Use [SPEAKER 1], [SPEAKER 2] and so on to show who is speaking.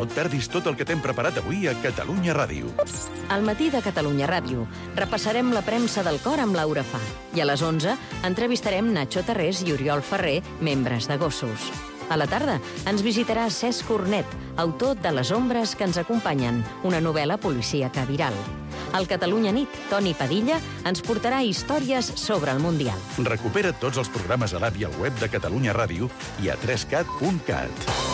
[SPEAKER 1] et perdis tot el que t'hem preparat avui a Catalunya Ràdio.
[SPEAKER 2] Al matí de Catalunya Ràdio repassarem la premsa del cor amb Laura Fa. I a les 11 entrevistarem Nacho Tarrés i Oriol Ferrer, membres de Gossos. A la tarda ens visitarà Cesc Cornet, autor de Les ombres que ens acompanyen, una novel·la policíaca viral. Al Catalunya Nit, Toni Padilla ens portarà històries sobre el Mundial.
[SPEAKER 1] Recupera tots els programes a l'app i al web de Catalunya Ràdio i a 3cat.cat.